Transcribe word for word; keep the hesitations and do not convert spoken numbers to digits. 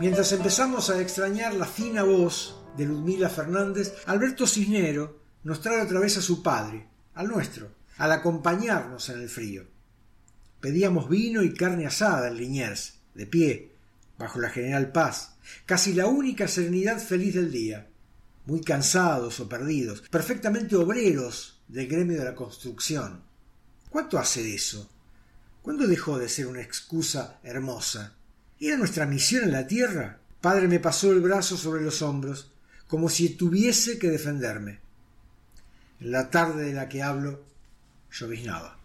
Mientras empezamos a extrañar la fina voz de Ludmila Fernández, Alberto Cisnero nos trae otra vez a su padre, al nuestro, al acompañarnos en el frío. Pedíamos vino y carne asada en Liniers, de pie, bajo la General Paz, casi la única serenidad feliz del día, muy cansados o perdidos, perfectamente obreros del gremio de la construcción. ¿Cuánto hace de eso? ¿Cuándo dejó de ser una excusa hermosa? ¿Era nuestra misión en la tierra? Padre me pasó el brazo sobre los hombros, como si tuviese que defenderme. En la tarde de la que hablo, lloviznaba.